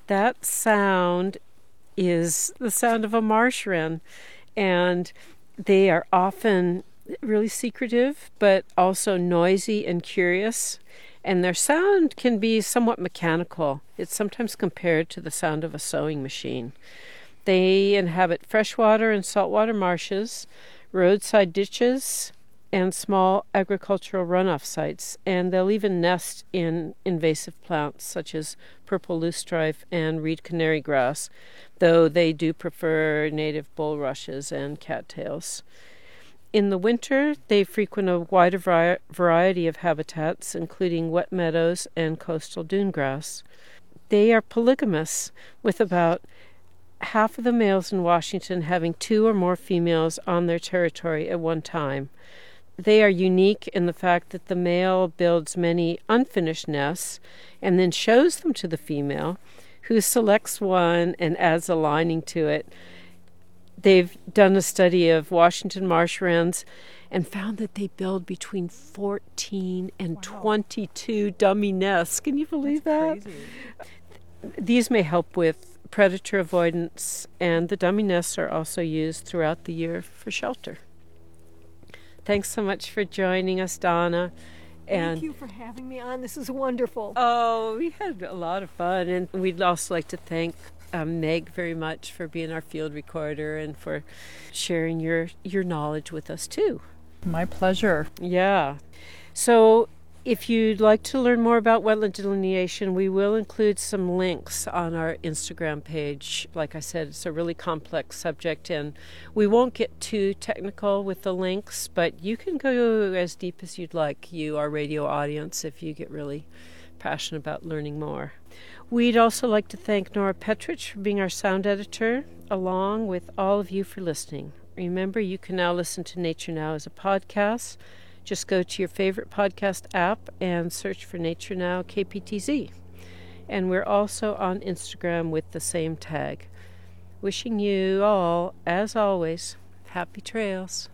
That sound is the sound of a marsh wren, and they are often really secretive, but also noisy and curious. And their sound can be somewhat mechanical. It's sometimes compared to the sound of a sewing machine. They inhabit freshwater and saltwater marshes, roadside ditches, and small agricultural runoff sites, and they'll even nest in invasive plants such as purple loosestrife and reed canary grass, though they do prefer native bulrushes and cattails. In the winter, they frequent a wider variety of habitats, including wet meadows and coastal dune grass. They are polygamous, with about half of the males in Washington having 2 or more females on their territory at one time. They are unique in the fact that the male builds many unfinished nests and then shows them to the female, who selects one and adds a lining to it. They've done a study of Washington marsh wrens and found that they build between 14 and 22 dummy nests. Can you believe that? Crazy. These may help with predator avoidance, and the dummy nests are also used throughout the year for shelter. Thanks so much for joining us, Donna. Thank you for having me on. This is wonderful. Oh, we had a lot of fun, and we'd also like to thank Meg very much for being our field recorder and for sharing your knowledge with us too. My pleasure. Yeah. So if you'd like to learn more about wetland delineation, we will include some links on our Instagram page. Like I said, it's a really complex subject, and we won't get too technical with the links, but you can go as deep as you'd like, you, our radio audience, if you get really passionate about learning more. We'd also like to thank Nora Petrich for being our sound editor, along with all of you for listening. Remember, you can now listen to Nature Now as a podcast. Just go to your favorite podcast app and search for Nature Now KPTZ. And we're also on Instagram with the same tag. Wishing you all, as always, happy trails.